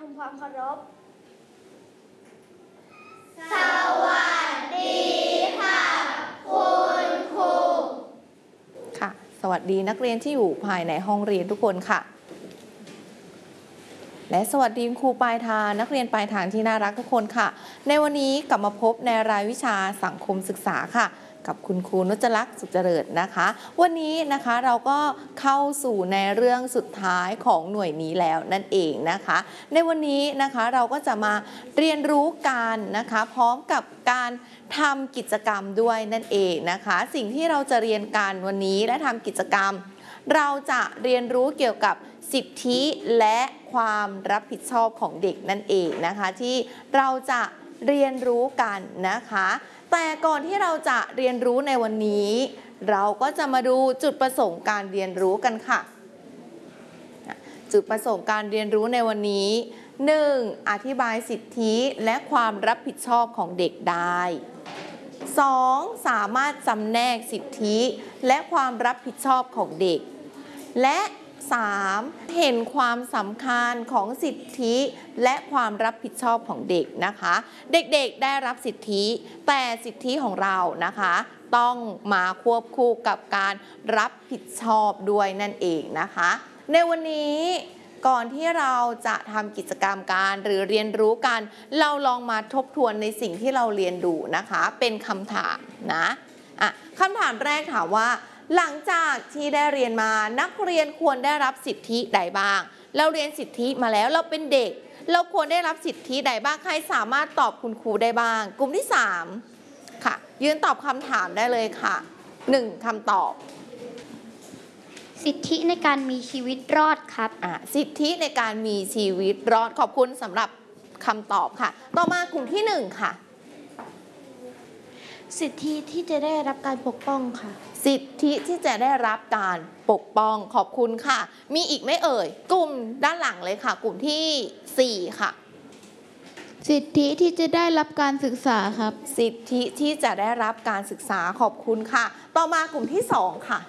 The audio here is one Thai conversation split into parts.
ำความเคารพสวัสดีค่ะคุณครูค่ะสวัสดีนักเรียนที่อยู่ภายในห้องเรียนทุกคนค่ะและสวัสดีครูปลายทางนักเรียนปลายทางที่น่ารักทุกคนค่ะในวันนี้กลับมาพบในรายวิชาสังคมศึกษาค่ะกับคุณครูนุชลักษณ์สุขเจริญนะคะวันนี้นะคะเราก็เข้าสู่ในเรื่องสุดท้ายของหน่วยนี้แล้วนั่นเองนะคะในวันนี้นะคะเราก็จะมาเรียนรู้กันนะคะพร้อมกับการทำกิจกรรมด้วยนั่นเองนะคะสิ่งที่เราจะเรียนกันวันนี้และทำกิจกรรมเราจะเรียนรู้เกี่ยวกับสิทธิและความรับผิดชอบของเด็กนั่นเองนะคะที่เราจะเรียนรู้กันนะคะแต่ก่อนที่เราจะเรียนรู้ในวันนี้เราก็จะมาดูจุดประสงค์การเรียนรู้กันค่ะจุดประสงค์การเรียนรู้ในวันนี้ 1. อธิบายสิทธิและความรับผิดชอบของเด็กได้ 2. สามารถจำแนกสิทธิและความรับผิดชอบของเด็กและ 3. เห็นความสำคัญของสิทธิและความรับผิดชอบของเด็กนะคะเด็กๆได้รับสิทธิแต่สิทธิของเรานะคะต้องมาควบคู่กับการรับผิดชอบด้วยนั่นเองนะคะในวันนี้ก่อนที่เราจะทำกิจกรรมการหรือเรียนรู้กันเราลองมาทบทวนในสิ่งที่เราเรียนดูนะคะเป็นคำถามนะคำถามแรกถามว่าหลังจากที่ได้เรียนมานักเรียนควรได้รับสิทธิใดบ้างเราเรียนสิทธิมาแล้วเราเป็นเด็กเราควรได้รับสิทธิใดบ้างใครสามารถตอบคุณครูได้บ้างกลุ่มที่3ค่ะยืนตอบคำถามได้เลยค่ะ1คำตอบสิทธิในการมีชีวิตรอดครับสิทธิในการมีชีวิตรอดขอบคุณสำหรับคำตอบค่ะต่อมากลุ่มที่1ค่ะสิทธิที่จะได้รับการปกป้องค่ะสิทธิที่จะได้รับการปกป้องขอบคุณค่ะมีอีกไหมเอ่ยกลุ่มด้านหลังเลยค่ะกลุ่มที่4ค่ะสิทธิที่จะได้รับการศึกษาครับสิทธิที่จะได้รับการศึกษาขอบคุณค่ะต่อมากลุ่มที่2ค่ะ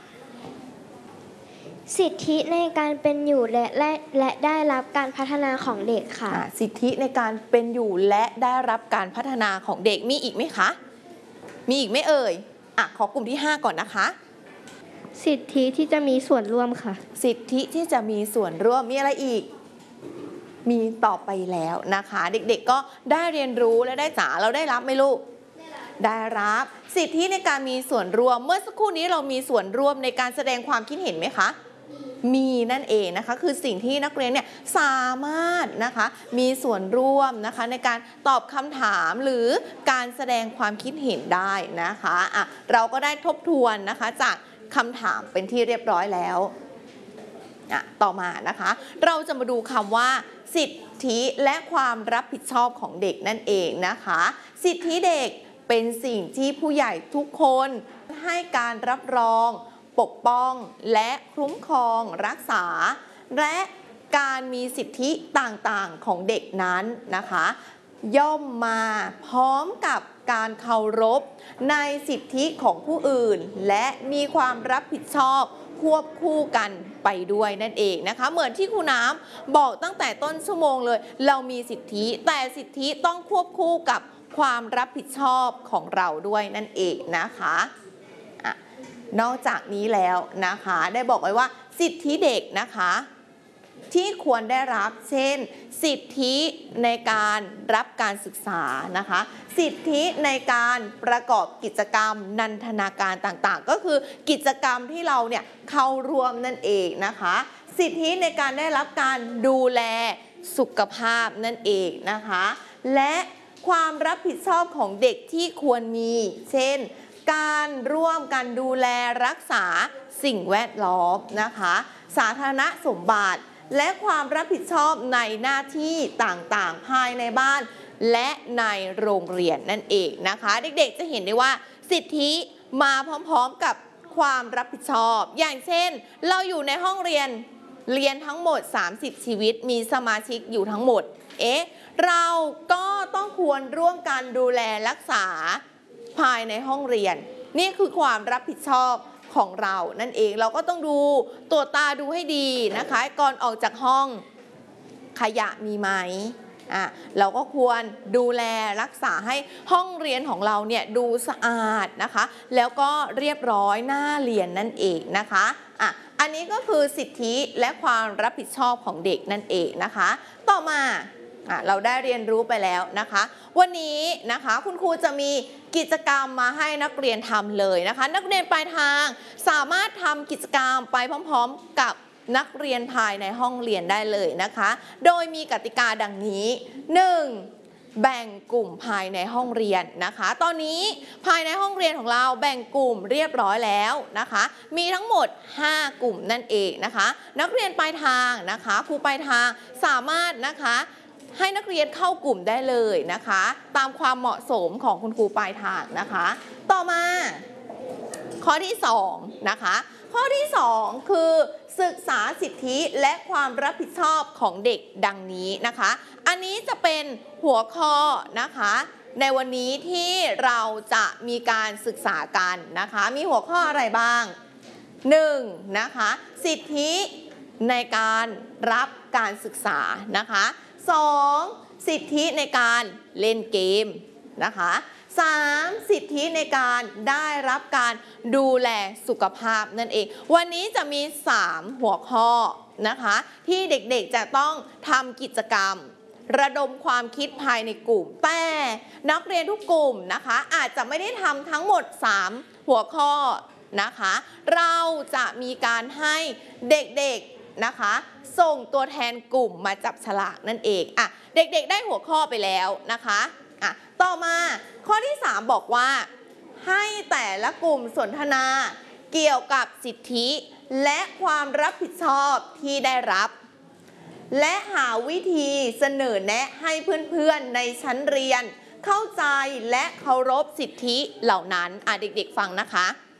สิทธิในการเป็นอยู่และได้รับการพัฒนาของเด็กค่ะสิทธิในการเป็นอยู่และได้รับการพัฒนาของเด็กมีอีกไหมคะมีอีกไหมเอ่ยขอกลุ่มที่5ก่อนนะคะสิทธิที่จะมีส่วนร่วมค่ะสิทธิที่จะมีส่วนร่วมมีอะไรอีกมีต่อไปแล้วนะคะเด็กๆก็ได้เรียนรู้และได้เราได้รับไหมลูกได้รับสิทธิในการมีส่วนร่วมเมื่อสักครู่นี้เรามีส่วนร่วมในการแสดงความคิดเห็นไหมคะมีนั่นเองนะคะคือสิ่งที่นักเรียนเนี่ยสามารถนะคะมีส่วนร่วมนะคะในการตอบคำถามหรือการแสดงความคิดเห็นได้นะคะเราก็ได้ทบทวนนะคะจากคำถามเป็นที่เรียบร้อยแล้วต่อมานะคะเราจะมาดูคำว่าสิทธิและความรับผิดชอบของเด็กนั่นเองนะคะสิทธิเด็กเป็นสิ่งที่ผู้ใหญ่ทุกคนให้การรับรองปกป้องและคุ้มครองรักษาและการมีสิทธิต่างๆของเด็กนั้นนะคะย่อมมาพร้อมกับการเคารพในสิทธิของผู้อื่นและมีความรับผิดชอบควบคู่กันไปด้วยนั่นเองนะคะเหมือนที่ครูน้ำบอกตั้งแต่ต้นชั่วโมงเลยเรามีสิทธิแต่สิทธิต้องควบคู่กับความรับผิดชอบของเราด้วยนั่นเองนะคะนอกจากนี้แล้วนะคะได้บอกไว้ว่าสิทธิเด็กนะคะที่ควรได้รับเช่นสิทธิในการรับการศึกษานะคะสิทธิในการประกอบกิจกรรมนันทนาการต่างๆก็คือกิจกรรมที่เราเนี่ยเข้าร่วมนั่นเองนะคะสิทธิในการได้รับการดูแลสุขภาพนั่นเองนะคะและความรับผิดชอบของเด็กที่ควรมีเช่นการร่วมกันดูแลรักษาสิ่งแวดล้อมนะคะสาธารณสมบัติและความรับผิดชอบในหน้าที่ต่างๆภายในบ้านและในโรงเรียนนั่นเองนะคะเด็กๆจะเห็นได้ว่าสิทธิมาพร้อมๆกับความรับผิดชอบอย่างเช่นเราอยู่ในห้องเรียนทั้งหมด30ชีวิตมีสมาชิกอยู่ทั้งหมดเราก็ต้องควรร่วมกันดูแลรักษาภายในห้องเรียนนี่คือความรับผิดชอบของเรานั่นเองเราก็ต้องดูตรวจตาดูให้ดีนะคะก่อนออกจากห้องขยะมีไหมเราก็ควรดูแลรักษาให้ห้องเรียนของเราเนี่ยดูสะอาดนะคะแล้วก็เรียบร้อยน่าเรียนนั่นเองนะคะอันนี้ก็คือสิทธิและความรับผิดชอบของเด็กนั่นเองนะคะต่อมาเราได้เรียนรู้ไปแล้วนะคะวันนี้นะคะคุณครูจะมีกิจกรรมมาให้นักเรียนทำเลยนะคะนักเรียนปลายทางสามารถทำกิจกรรมไปพร้อมๆกับนักเรียนภายในห้องเรียนได้เลยนะคะโดยมีกติกาดังนี้ 1. แบ่งกลุ่มภายในห้องเรียนนะคะตอนนี้ภายในห้องเรียนของเราแบ่งกลุ่มเรียบร้อยแล้วนะคะมีทั้งหมด5กลุ่มนั่นเองนะคะนักเรียนปลายทางนะคะครูปลายทางสามารถนะคะให้นักเรียนเข้ากลุ่มได้เลยนะคะตามความเหมาะสมของคุณครูปลายทางนะคะต่อมาข้อที่2นะคะข้อที่2คือศึกษาสิทธิและความรับผิดชอบของเด็กดังนี้นะคะอันนี้จะเป็นหัวข้อนะคะในวันนี้ที่เราจะมีการศึกษากันนะคะมีหัวข้ออะไรบ้าง1นะคะสิทธิในการรับการศึกษานะคะ2สิทธิในการเล่นเกมนะคะ3สิทธิในการได้รับการดูแลสุขภาพนั่นเองวันนี้จะมี3หัวข้อนะคะที่เด็กๆจะต้องทำกิจกรรมระดมความคิดภายในกลุ่มแต่นักเรียนทุกกลุ่มนะคะอาจจะไม่ได้ทำทั้งหมด3หัวข้อนะคะเราจะมีการให้เด็กๆนะคะส่งตัวแทนกลุ่มมาจับฉลากนั่นเองเด็กๆได้หัวข้อไปแล้วนะคะต่อมาข้อที่3บอกว่าให้แต่ละกลุ่มสนทนาเกี่ยวกับสิทธิและความรับผิดชอบที่ได้รับและหาวิธีเสนอแนะให้เพื่อนๆในชั้นเรียนเข้าใจและเคารพสิทธิเหล่านั้นเด็กๆฟังนะคะ